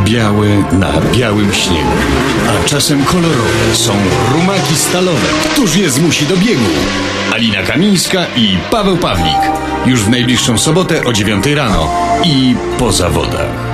białe na białym śniegu, a czasem kolorowe są rumaki stalowe. Któż je zmusi do biegu? Alina Kamińska i Paweł Pawlik. Już w najbliższą sobotę o 9 rano i po zawodach.